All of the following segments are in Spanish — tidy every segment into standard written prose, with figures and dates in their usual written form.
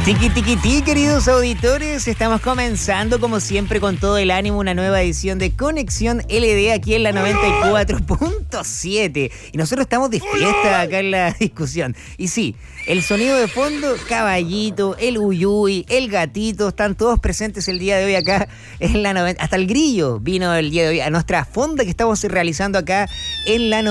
Tiki tiki ti, queridos auditores, estamos comenzando como siempre con todo el ánimo una nueva edición de Conexión LD aquí en la 94.7 y nosotros estamos de fiesta acá en la discusión. Y sí, el sonido de fondo, Caballito, el Uyuy, el Gatito, están todos presentes el día de hoy acá en la 90, hasta el Grillo vino el día de hoy a nuestra fonda que estamos realizando acá en la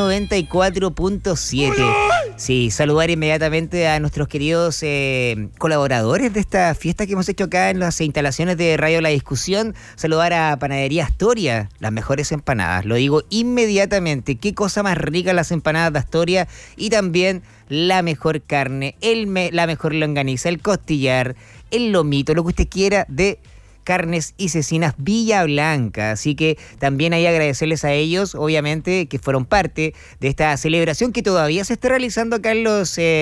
94.7. Sí, saludar inmediatamente a nuestros queridos colaboradores de esta fiesta que hemos hecho acá en las instalaciones de Radio La Discusión. Saludar a Panadería Astoria, las mejores empanadas, lo digo inmediatamente, qué cosa más rica las empanadas de Astoria, y también la mejor carne, la mejor longaniza, el costillar, el lomito, lo que usted quiera de Carnes y Cecinas Villa Blanca. Así que también hay que agradecerles a ellos, obviamente, que fueron parte de esta celebración que todavía se está realizando acá en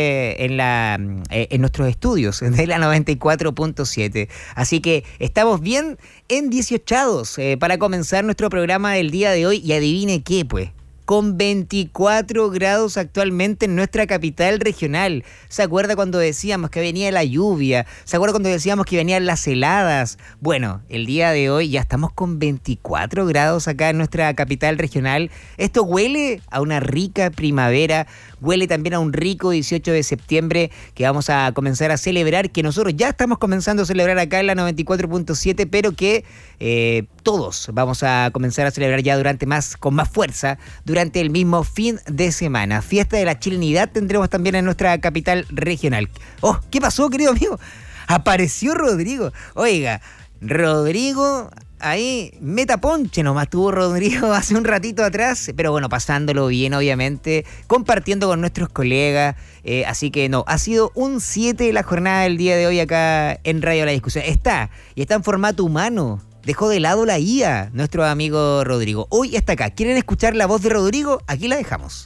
nuestros estudios de la 94.7. Así que estamos bien en 18 para comenzar nuestro programa del día de hoy. Y adivine qué, pues, con 24 grados actualmente en nuestra capital regional. ¿Se acuerda cuando decíamos que venía la lluvia? ¿Se acuerda cuando decíamos que venían las heladas? Bueno, el día de hoy ya estamos con 24 grados acá en nuestra capital regional. Esto huele a una rica primavera, huele también a un rico 18 de septiembre que vamos a comenzar a celebrar, que nosotros ya estamos comenzando a celebrar acá en la 94.7, pero que todos vamos a comenzar a celebrar ya con más fuerza durante el mismo fin de semana. Fiesta de la chilenidad tendremos también en nuestra capital regional. Oh, ¿qué pasó, querido amigo? Apareció Rodrigo. Oiga, Rodrigo, ahí meta ponche nomás tuvo Rodrigo hace un ratito atrás, pero bueno, pasándolo bien, obviamente, compartiendo con nuestros colegas. Así que no, ha sido un 7 la jornada del día de hoy acá en Radio La Discusión. Está en formato humano. Dejó de lado la IA, nuestro amigo Rodrigo. Hoy está acá. ¿Quieren escuchar la voz de Rodrigo? Aquí la dejamos.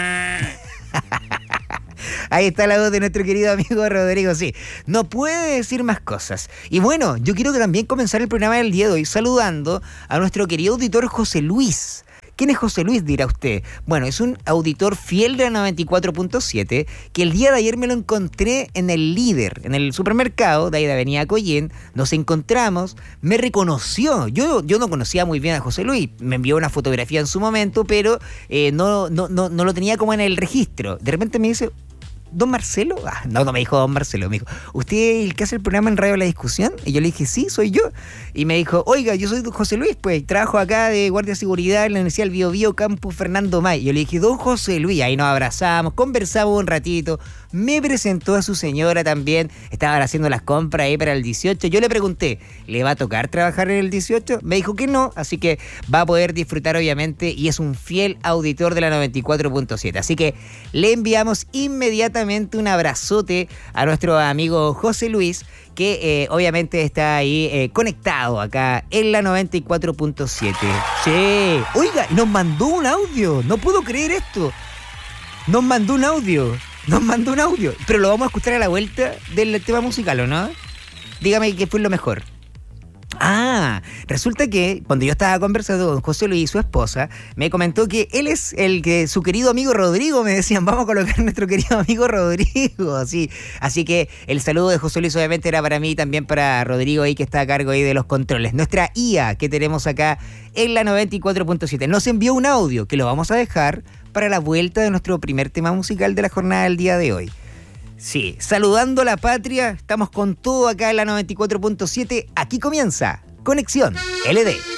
Ahí está la voz de nuestro querido amigo Rodrigo, sí. No puede decir más cosas. Y bueno, yo quiero también comenzar el programa del día de hoy saludando a nuestro querido auditor José Luis. ¿Quién es José Luis, dirá usted? Bueno, es un auditor fiel de la 94.7 que el día de ayer me lo encontré en el Líder, en el supermercado de ahí de Avenida Coyen. Nos encontramos, me reconoció. Yo no conocía muy bien a José Luis. Me envió una fotografía en su momento, pero no lo tenía como en el registro. De repente me dice: ¿Don Marcelo? No me dijo Don Marcelo, me dijo: ¿usted es el que hace el programa en Radio La Discusión? Y yo le dije: sí, soy yo. Y me dijo: oiga, yo soy José Luis, pues trabajo acá de guardia de seguridad en la Universidad del Biobío, Campus Fernando May. Y yo le dije: don José Luis. Ahí nos abrazamos, conversamos un ratito, me presentó a su señora también, estaban haciendo las compras ahí para el 18. Yo le pregunté: ¿le va a tocar trabajar en el 18? Me dijo que no, así que va a poder disfrutar, obviamente, y es un fiel auditor de la 94.7. Así que le enviamos inmediatamente un abrazote a nuestro amigo José Luis, que obviamente está ahí conectado acá en la 94.7. Sí, oiga, nos mandó un audio, no puedo creer esto. Nos mandó un audio, pero lo vamos a escuchar a la vuelta del tema musical, ¿o no? Dígame qué fue lo mejor. Resulta que cuando yo estaba conversando con José Luis y su esposa, me comentó que él es su querido amigo Rodrigo. Me decían: vamos a colocar a nuestro querido amigo Rodrigo, sí. Así que el saludo de José Luis obviamente era para mí y también para Rodrigo ahí, que está a cargo ahí de los controles. Nuestra IA que tenemos acá en la 94.7 nos envió un audio que lo vamos a dejar para la vuelta de nuestro primer tema musical de la jornada del día de hoy. Sí, saludando a la patria, estamos con todo acá en la 94.7. Aquí comienza Conexión LD.